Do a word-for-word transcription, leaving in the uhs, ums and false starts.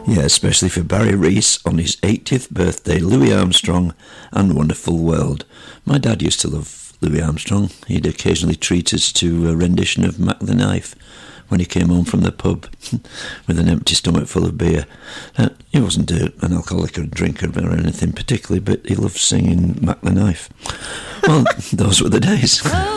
Yeah, especially for Barry Reese on his eightieth birthday, Louis Armstrong and Wonderful World. My dad used to love Louis Armstrong. He'd occasionally treat us to a rendition of Mac the Knife when he came home from the pub with an empty stomach full of beer. Uh, he wasn't a, an alcoholic or drinker or anything particularly, but he loved singing Mac the Knife. Well, those were the days.